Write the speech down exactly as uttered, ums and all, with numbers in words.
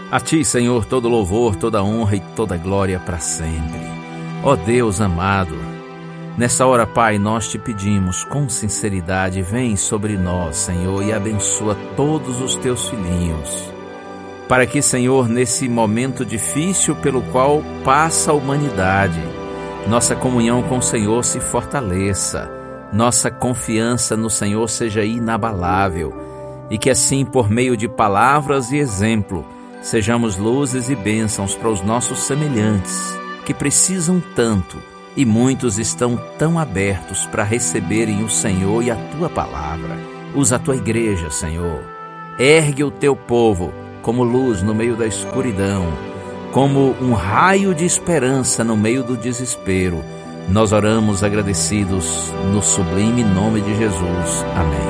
A Ti, Senhor, todo louvor, toda honra e toda glória para sempre. Ó Deus amado, nessa hora, Pai, nós Te pedimos com sinceridade, vem sobre nós, Senhor, e abençoa todos os Teus filhinhos. Para que, Senhor, nesse momento difícil pelo qual passa a humanidade, nossa comunhão com o Senhor se fortaleça, nossa confiança no Senhor seja inabalável e que assim, por meio de palavras e exemplo, sejamos luzes e bênçãos para os nossos semelhantes, que precisam tanto e muitos estão tão abertos para receberem o Senhor e a Tua palavra. Usa a Tua igreja, Senhor. Ergue o Teu povo como luz no meio da escuridão, como um raio de esperança no meio do desespero. Nós oramos agradecidos no sublime nome de Jesus. Amém.